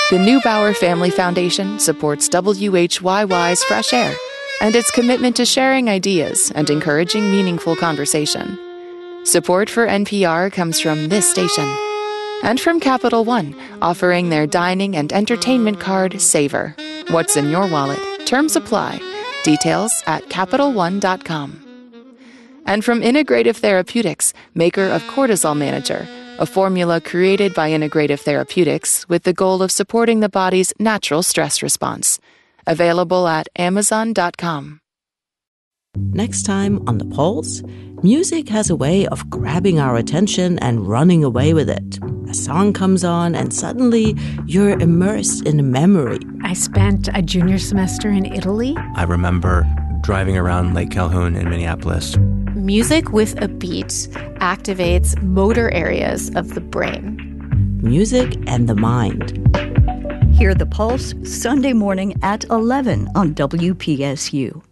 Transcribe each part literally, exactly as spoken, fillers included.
The Neubauer Family Foundation supports W H Y Y's Fresh Air and its commitment to sharing ideas and encouraging meaningful conversation. Support for N P R comes from this station and from Capital One, offering their dining and entertainment card, Savor. What's in your wallet? Terms apply. Details at Capital One dot com. And from Integrative Therapeutics, maker of Cortisol Manager, a formula created by Integrative Therapeutics with the goal of supporting the body's natural stress response. Available at Amazon dot com. Next time on The Pulse, music has a way of grabbing our attention and running away with it. A song comes on and suddenly you're immersed in a memory. I spent a junior semester in Italy. I remember driving around Lake Calhoun in Minneapolis. Music with a beat activates motor areas of the brain. Music and the mind. Hear The Pulse Sunday morning at eleven on W P S U.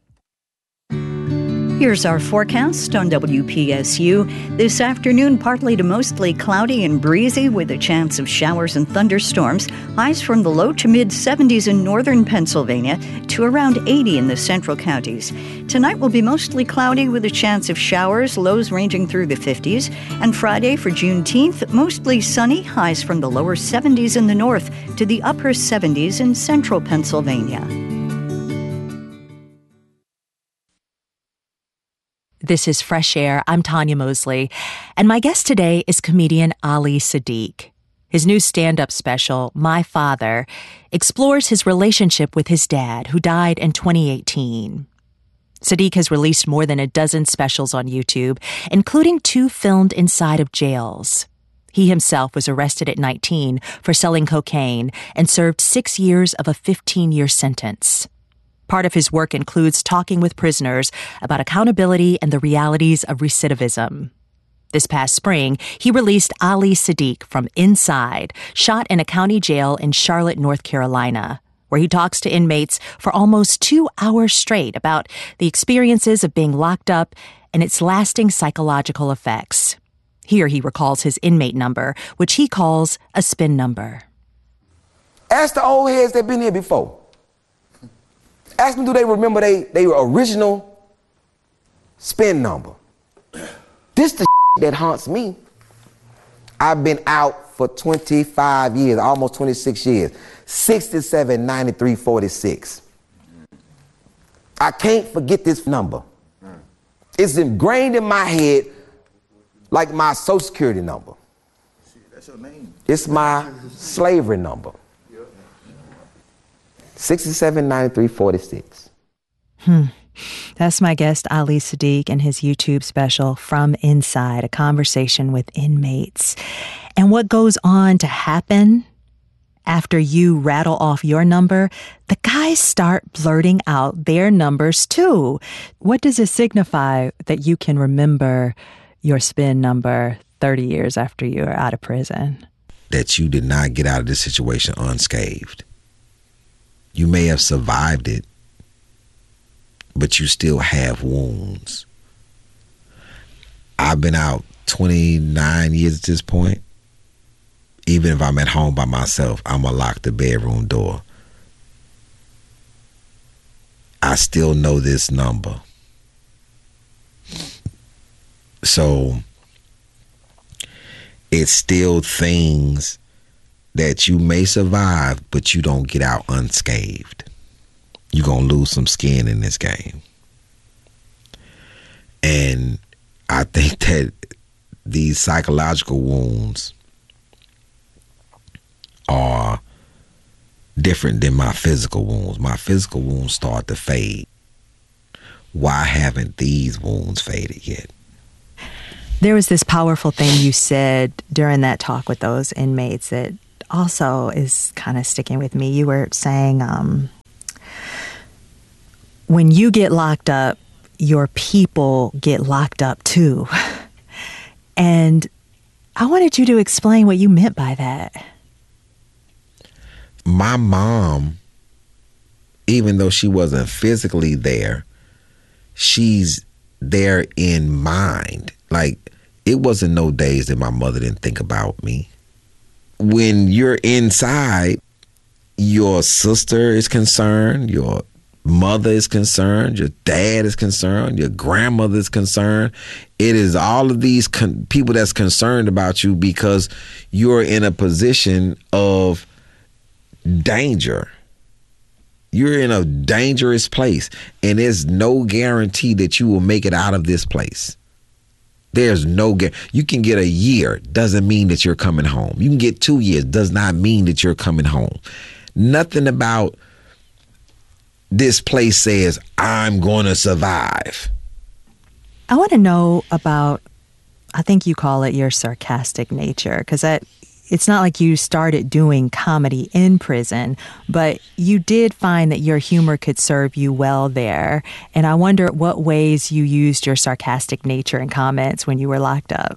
Here's our forecast on W P S U. This afternoon, partly to mostly cloudy and breezy with a chance of showers and thunderstorms. Highs from the low to mid seventies in northern Pennsylvania to around eighty in the central counties. Tonight will be mostly cloudy with a chance of showers, lows ranging through the fifties. And Friday for Juneteenth, mostly sunny, highs from the lower seventies in the north to the upper seventies in central Pennsylvania. This is Fresh Air. I'm Tanya Mosley, and my guest today is comedian Ali Siddiq. His new stand-up special, My Father, explores his relationship with his dad, who died in twenty eighteen. Siddiq has released more than a dozen specials on YouTube, including two filmed inside of jails. He himself was arrested at nineteen for selling cocaine and served six years of a fifteen-year sentence. Part of his work includes talking with prisoners about accountability and the realities of recidivism. This past spring, he released Ali Siddiq from Inside, shot in a county jail in Charlotte, North Carolina, where he talks to inmates for almost two hours straight about the experiences of being locked up and its lasting psychological effects. Here he recalls his inmate number, which he calls a spin number. Ask the old heads that been here before. Ask them, do they remember they, they original spin number? This the that haunts me. I've been out for twenty-five years, almost twenty-six years. sixty-seven, ninety-three, forty-six. I can't forget this number. It's ingrained in my head like my social security number. That's your name. It's my slavery number. sixty-seven, ninety-three, forty-six. Hmm. That's my guest, Ali Siddiq, and his YouTube special, From Inside, a conversation with inmates. And what goes on to happen after you rattle off your number, the guys start blurting out their numbers too. What does it signify that you can remember your spin number thirty years after you're out of prison? That you did not get out of this situation unscathed. You may have survived it, but you still have wounds. I've been out twenty-nine years at this point. Even if I'm at home by myself, I'm going to lock the bedroom door. I still know this number. So it's still things that you may survive, but you don't get out unscathed. You're going to lose some skin in this game. And I think that these psychological wounds are different than my physical wounds. My physical wounds start to fade. Why haven't these wounds faded yet? There was this powerful thing you said during that talk with those inmates that also is kind of sticking with me. You were saying, um, when you get locked up, your people get locked up too. And I wanted you to explain what you meant by that. My mom, even though she wasn't physically there, she's there in mind. Like, it wasn't no days that my mother didn't think about me. When you're inside, your sister is concerned, your mother is concerned, your dad is concerned, your grandmother is concerned. It is all of these con- people that's concerned about you because you're in a position of danger. You're in a dangerous place, and there's no guarantee that you will make it out of this place. There's no guarantee. You can get a year, doesn't mean that you're coming home. You can get two years, does not mean that you're coming home. Nothing about this place says, I'm going to survive. I want to know about, I think you call it your sarcastic nature, because that it's not like you started doing comedy in prison, but you did find that your humor could serve you well there. And I wonder what ways you used your sarcastic nature in comments when you were locked up.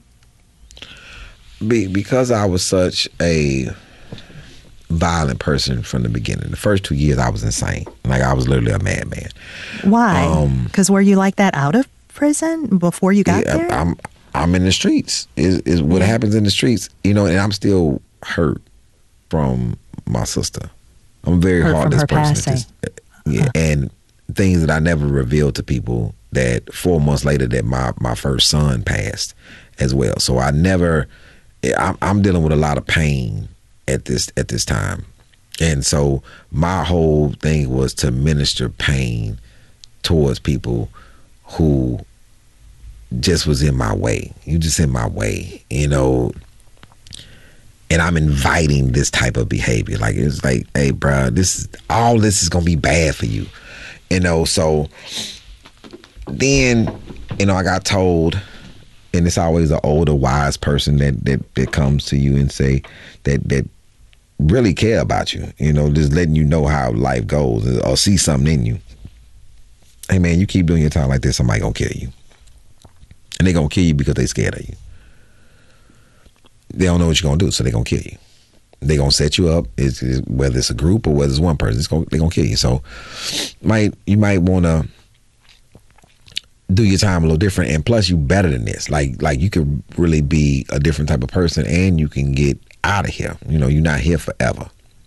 Be, because I was such a violent person from the beginning. The first two years I was insane. Like I was literally a madman. Why? Because um, were you like that out of prison before you got yeah, there? I'm I'm in the streets. Is is what happens in the streets, you know, and I'm still hurt from my sister. I'm a very hurt heartless from her person. Passing. This, yeah, uh-huh. And things that I never revealed to people, that four months later that my, my first son passed as well. So I never I'm, I'm dealing with a lot of pain at this at this time. And so my whole thing was to minister pain towards people who just was in my way. You just in my way, you know. And I'm inviting this type of behavior. Like it's like, hey, bro, this is all this is gonna be bad for you, you know. So then, you know, I got told, and it's always an older, wise person that that that comes to you and say that that really care about you, you know, just letting you know how life goes or see something in you. Hey man, you keep doing your time like this, somebody gonna kill you. And they gonna kill you because they scared of you. They don't know what you're gonna do, so they gonna kill you. They gonna set you up. It's, it's, whether it's a group or whether it's one person, it's gonna, they gonna kill you. So, might you might wanna do your time a little different, and plus you better than this. Like like you could really be a different type of person, and you can get out of here. You know, you're not here forever.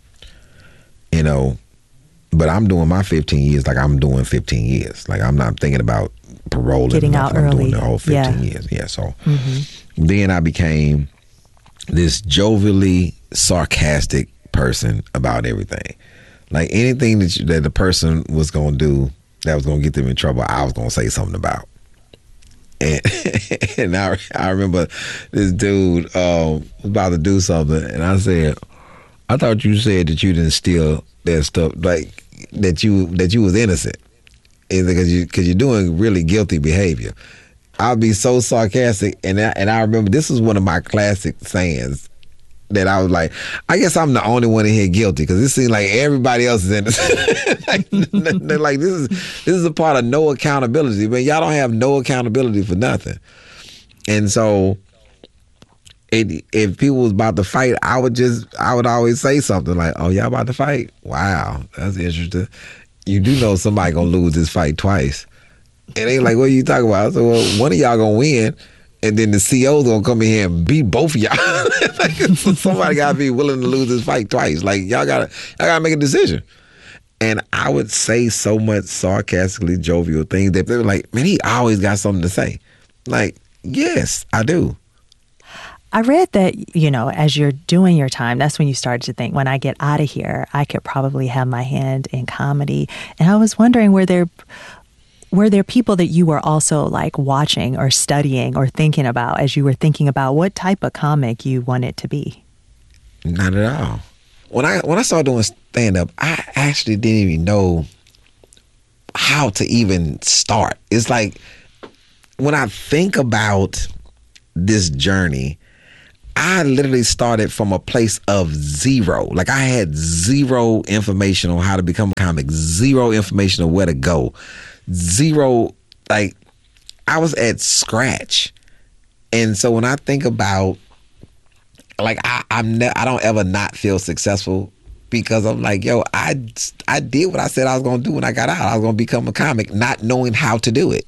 You know, but I'm doing my fifteen years like I'm doing fifteen years. Like I'm not thinking about parole. Getting out I'm early. doing the whole fifteen yeah. years. Yeah. So mm-hmm. then I became this jovially sarcastic person about everything. Like anything that you, that the person was going to do that was going to get them in trouble, I was going to say something about. And and I I remember this dude um, was about to do something, and I said, I thought you said that you didn't steal that stuff, like that you that you was innocent, is because you because you're doing really guilty behavior. I'll be so sarcastic, and I, and I remember this was one of my classic sayings that I was like, I guess I'm the only one in here guilty because it seems like everybody else is innocent. like, they're like this is this is a part of no accountability, but y'all don't have no accountability for nothing. And so, it, if people was about to fight, I would just I would always say something like, "Oh, y'all about to fight? Wow, that's interesting. You do know somebody gonna lose this fight twice." And they like, what are you talking about? I said, well, one of y'all gonna win, and then the C O's gonna come in here and beat both of y'all. Like, so somebody gotta be willing to lose this fight twice. Like y'all gotta, y'all gotta make a decision. And I would say so much sarcastically jovial things that they were like, man, he always got something to say. Like, yes, I do. I read that, you know, as you're doing your time, that's when you started to think, when I get out of here, I could probably have my hand in comedy. And I was wondering, were there Were there people that you were also like watching or studying or thinking about as you were thinking about what type of comic you wanted to be? Not at all. When I when I started doing stand up, I actually didn't even know how to even start. It's like when I think about this journey, I literally started from a place of zero. Like I had zero information on how to become a comic, zero information on where to go. Zero, like I was at scratch. And so when I think about, like I, I'm ne- I don't ever not feel successful because I'm like, yo, I, I did what I said I was going to do when I got out. I was going to become a comic, not knowing how to do it.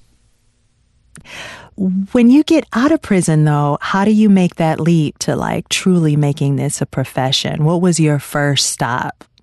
When you get out of prison, though, how do you make that leap to like truly making this a profession? What was your first stop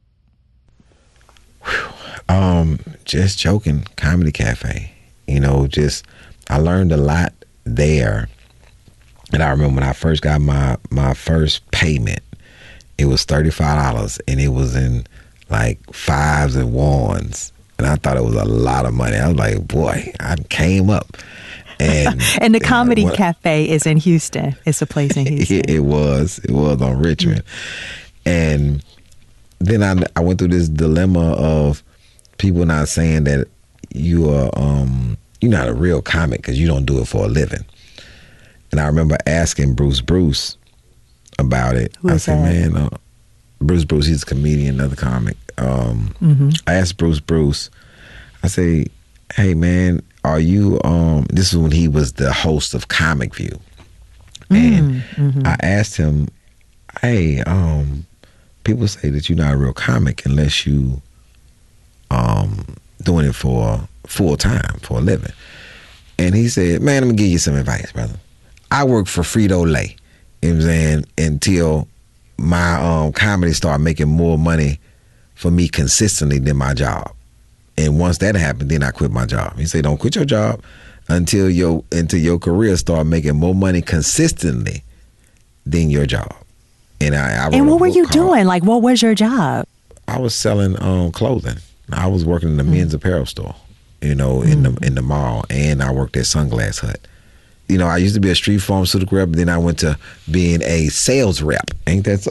Whew. Um, just joking, Comedy Cafe. You know, just I learned a lot there. And I remember when I first got my my first payment, it was thirty-five dollars, and it was in like fives and ones. And I thought it was a lot of money. I was like, boy, I came up. And and the Comedy went, Cafe is in Houston. It's a place in Houston. It, it was. It was on Richmond. And then I, I went through this dilemma of people not saying that you are um, you're not a real comic because you don't do it for a living. And I remember asking Bruce Bruce about it. Who I is said, that? man, uh, Bruce Bruce, he's a comedian, another comic. Um, mm-hmm. I asked Bruce Bruce, I say, hey, man, are you, um, this is when he was the host of Comic View. And mm-hmm. I asked him, hey, um, people say that you're not a real comic unless you um, doing it for full time, for a living. And he said, man, let me give you some advice, brother. I worked for Frito-Lay, you know what I'm saying, until my um, comedy started making more money for me consistently than my job. And once that happened, then I quit my job. He said, don't quit your job until your until your career start making more money consistently than your job. And I, I and what were you called, doing? Like, what was your job? I was selling um, clothing. I was working in the mm. men's apparel store, you know, mm. in the in the mall, and I worked at Sunglass Hut. You know, I used to be a street pharmaceutical rep, but then I went to being a sales rep. Ain't that so?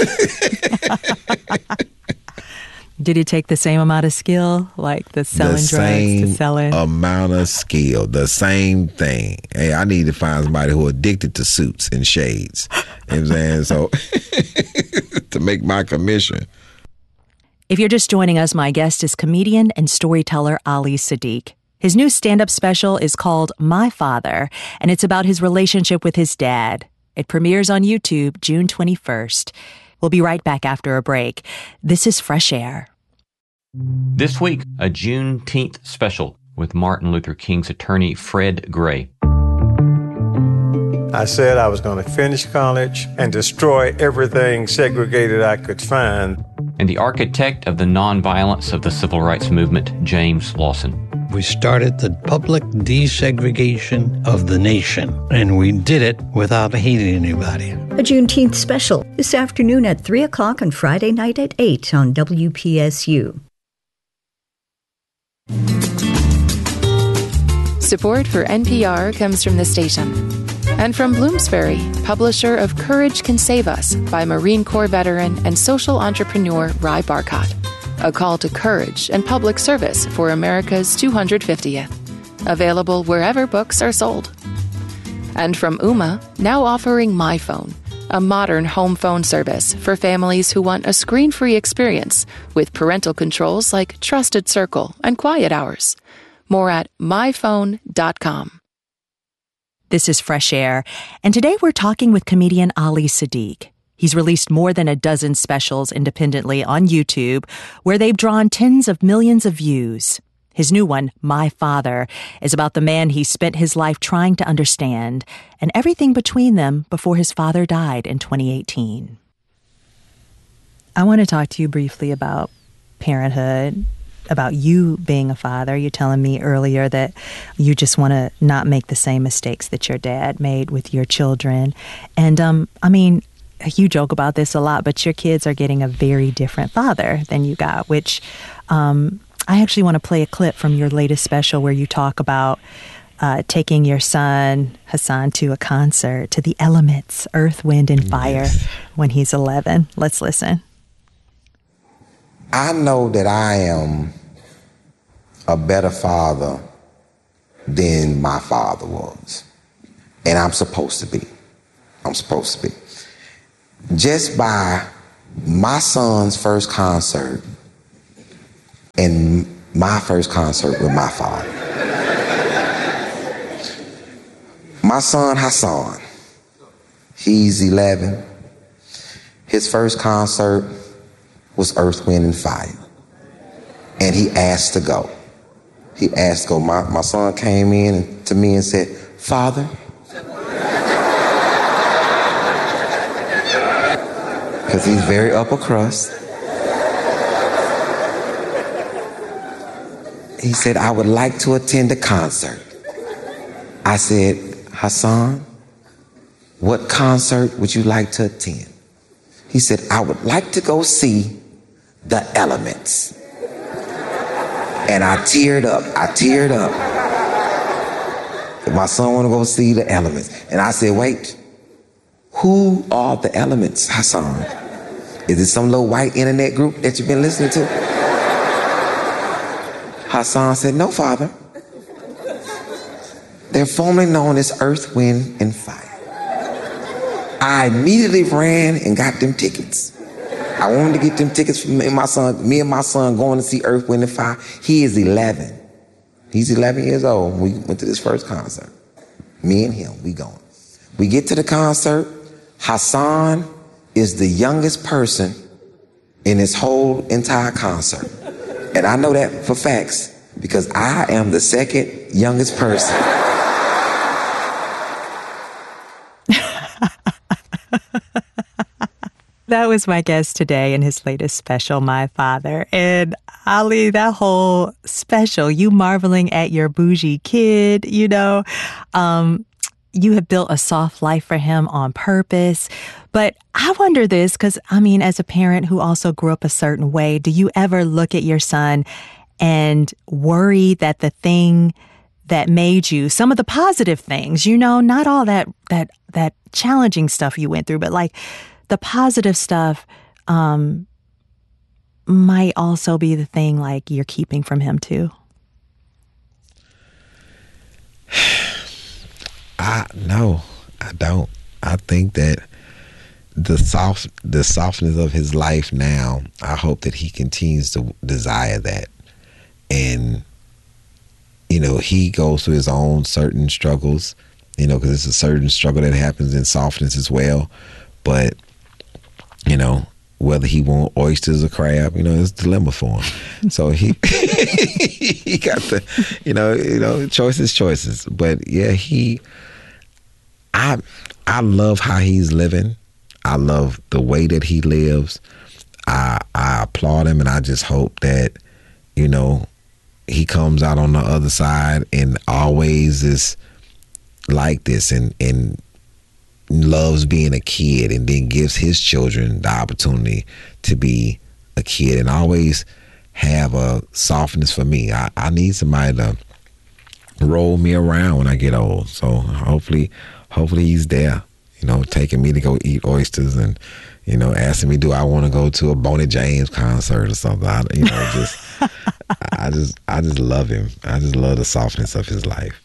Did it take the same amount of skill, like the selling the drugs to selling? amount of skill, the same thing. Hey, I need to find somebody who addicted to suits and shades. You know what I'm saying? So to make my commission. If you're just joining us, my guest is comedian and storyteller Ali Siddiq. His new stand-up special is called My Father, and it's about his relationship with his dad. It premieres on YouTube June twenty-first. We'll be right back after a break. This is Fresh Air. This week, a Juneteenth special with Martin Luther King's attorney, Fred Gray. I said I was going to finish college and destroy everything segregated I could find. And the architect of the nonviolence of the civil rights movement, James Lawson. We started the public desegregation of the nation, and we did it without hating anybody. A Juneteenth special this afternoon at three o'clock and Friday night at eight on W P S U. Support for N P R comes from the station and from Bloomsbury, publisher of Courage Can Save Us by Marine Corps veteran and social entrepreneur Ry Barcott. A call to courage and public service for America's two hundred fiftieth. Available wherever books are sold. And from Ooma, now offering My Phone, a modern home phone service for families who want a screen-free experience with parental controls like Trusted Circle and Quiet Hours. More at my phone dot com. This is Fresh Air, and today we're talking with comedian Ali Siddiq. He's released more than a dozen specials independently on YouTube, where they've drawn tens of millions of views. His new one, My Father, is about the man he spent his life trying to understand, and everything between them before his father died in twenty eighteen. I want to talk to you briefly about parenthood, about you being a father. You're telling me earlier that you just want to not make the same mistakes that your dad made with your children. And, um, I mean, you joke about this a lot, but your kids are getting a very different father than you got, which um, I actually want to play a clip from your latest special where you talk about uh, taking your son, Hassan, to a concert, to the Elements, Earth, Wind, and Fire, yes, when he's eleven. Let's listen. I know that I am a better father than my father was. And I'm supposed to be. I'm supposed to be. Just by my son's first concert and my first concert with my father. My son Hassan, he's eleven. His first concert was Earth, Wind, and Fire. And he asked to go. He asked to go. My, my son came in and, to me and said, Father, because he's very upper crust. he said, I would like to attend a concert. I said, Hassan, what concert would you like to attend? He said, I would like to go see The Elements. And I teared up. I teared up. My son want to go see The Elements. And I said, wait, who are The Elements, Hassan? Is it some little white internet group that you've been listening to? Hassan said, no, Father. They're formerly known as Earth, Wind, and Fire. I immediately ran and got them tickets. I wanted to get them tickets for me and my son, me and my son going to see Earth, Wind, and Fire. He is eleven. He's eleven years old. We went to this first concert. Me and him, we going. We get to the concert. Hassan is the youngest person in this whole entire concert. And I know that for facts because I am the second youngest person. That was my guest today in his latest special, My Father. And Ali, that whole special, you marveling at your bougie kid, you know, um, you have built a soft life for him on purpose. But I wonder this, because, I mean, as a parent who also grew up a certain way, do you ever look at your son and worry that the thing that made you, some of the positive things, you know, not all that that that challenging stuff you went through, but like the positive stuff um, might also be the thing like you're keeping from him too? I no, I don't. I think that the soft, the softness of his life now, I hope that he continues to desire that. And, you know, he goes through his own certain struggles, you know, because it's a certain struggle that happens in softness as well. But, you know, whether he want oysters or crab, you know, it's a dilemma for him. So he he got the, you know, you know, choices, choices. But yeah, he, I, I love how he's living. I love the way that he lives. I I applaud him, and I just hope that, you know, he comes out on the other side and always is like this and and loves being a kid, and then gives his children the opportunity to be a kid, and always have a softness for me. I, I need somebody to roll me around when I get old. So hopefully, hopefully he's there, you know, taking me to go eat oysters and, you know, asking me, do I want to go to a Boney James concert or something? I, you know, just, I just, I just love him. I just love the softness of his life.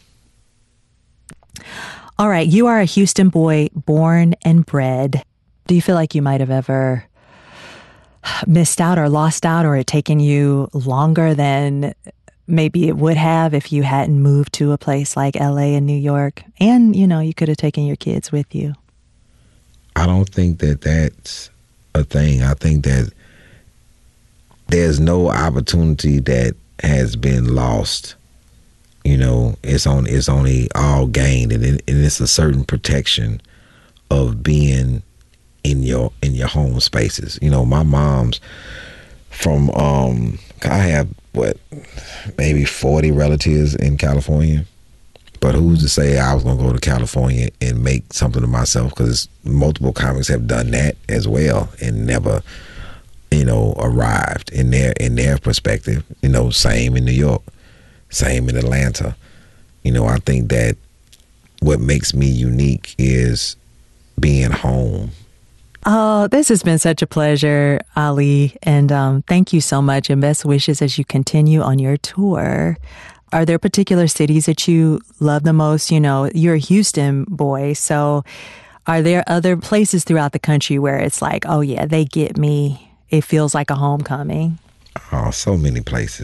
All right, you are a Houston boy, born and bred. Do you feel like you might have ever missed out or lost out, or it taken you longer than maybe it would have if you hadn't moved to a place like L A and New York? And, you know, you could have taken your kids with you. I don't think that that's a thing. I think that there's no opportunity that has been lost. You know, it's on. It's only all gained, and, it, and it's a certain protection of being in your in your home spaces. You know, my mom's from. Um, I have what, maybe forty relatives in California, but who's to say I was gonna go to California and make something of myself? Because multiple comics have done that as well and never, you know, arrived in their in their perspective. You know, same in New York. Same in Atlanta. You know, I think that what makes me unique is being home. Oh, this has been such a pleasure, Ali. And um, thank you so much, and best wishes as you continue on your tour. Are there particular cities that you love the most? You know, you're a Houston boy, so are there other places throughout the country where it's like, oh yeah, they get me. It feels like a homecoming? Oh, so many places.